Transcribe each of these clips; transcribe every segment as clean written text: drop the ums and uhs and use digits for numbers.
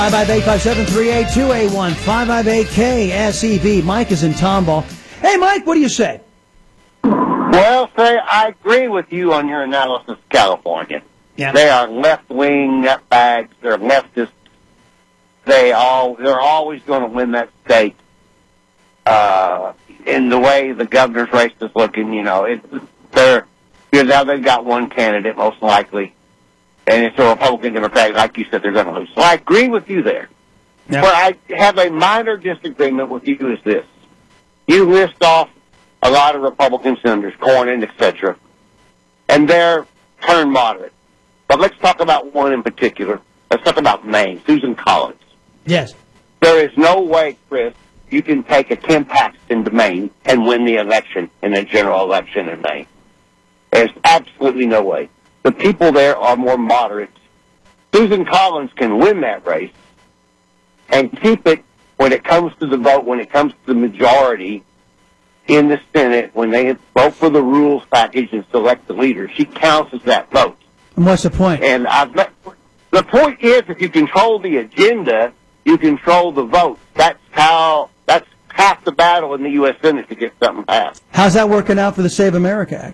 558-573-8281, 558-KSEV. Mike is in Tomball. Hey, Mike, what do you say? Well, I agree with you on your analysis of California. Yeah. They are left-wing nutbags. They're leftists. They're always going to win that state. In the way the governor's race is looking, now they've got one candidate most likely, and it's a Republican Democrat. Like you said, they're going to lose. So I agree with you there. Yeah. Where I have a minor disagreement with you is this: you list off a lot of Republican senators, Cornyn, etc., and they're turned moderate. But let's talk about one in particular. Let's talk about Maine, Susan Collins. Yes. There is no way, Chris, you can take a Tim Paxton to Maine and win the election in a general election in Maine. There's absolutely no way. The people there are more moderate. Susan Collins can win that race and keep it when it comes to the vote, when it comes to the majority in the Senate, when they vote for the rules package and select the leader. She counts as that vote. And what's the point? And the point is, if you control the agenda, you control the vote. That's half the battle in the U.S. Senate to get something passed. How's that working out for the Save America Act?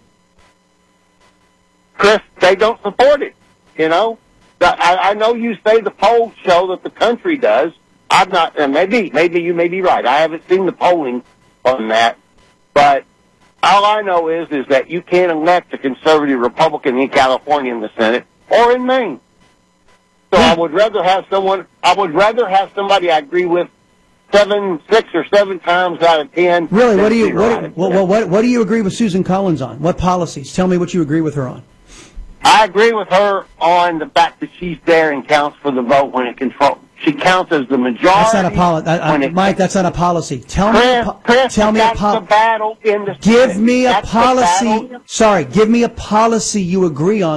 Chris, they don't support it, I know you say the polls show that the country does. I'm not, and maybe you may be right. I haven't seen the polling on that, but all I know is that you can't elect a conservative Republican in California in the Senate or in Maine. So I would rather have somebody I agree with 6 or 7 times out of 10. Really? What do you agree with Susan Collins on? What policies? Tell me what you agree with her on. I agree with her on the fact that she's there and counts for the vote when it controls. She counts as the majority. That's not a policy, Mike. That's not a policy. Tell me a policy. The battle in the Give me a That's policy. Sorry, give me a policy you agree on.